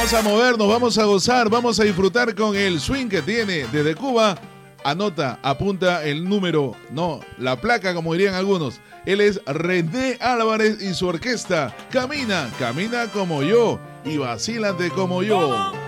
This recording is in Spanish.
Vamos a movernos, vamos a gozar, vamos a disfrutar con el swing que tiene desde Cuba. Anota, apunta el número, no, la placa como dirían algunos. Él es René Álvarez y su orquesta. Camina, camina como yo y vacílate como yo.